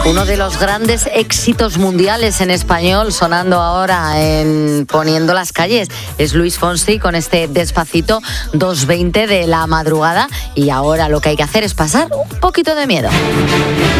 Uno de los grandes éxitos mundiales en español sonando ahora en Poniendo las calles es Luis Fonsi con este Despacito 2:20 de la madrugada, y ahora lo que hay que hacer es pasar un poquito de miedo.